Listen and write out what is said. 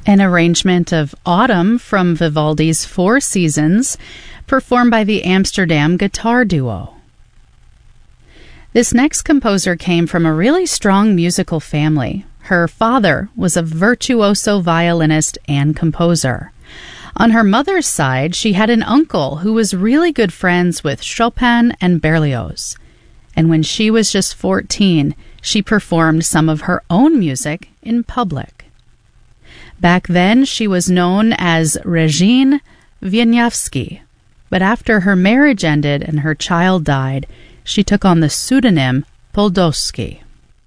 an arrangement of Autumn from Vivaldi's Four Seasons, performed by the Amsterdam Guitar Duo. This next composer came from a really strong musical family. Her father was a virtuoso violinist and composer. On her mother's side, she had an uncle who was really good friends with Chopin and Berlioz. And when she was just 14, she performed some of her own music in public. Back then, she was known as Regine Wieniawski, but after her marriage ended and her child died, she took on the pseudonym Poldowski.